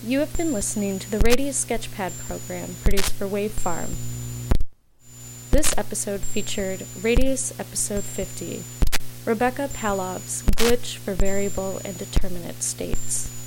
You have been listening to the Radius Sketchpad program produced for Wave Farm. This episode featured Radius Episode 50, Rebecca Palov's Glitch for Variable and Determinate States.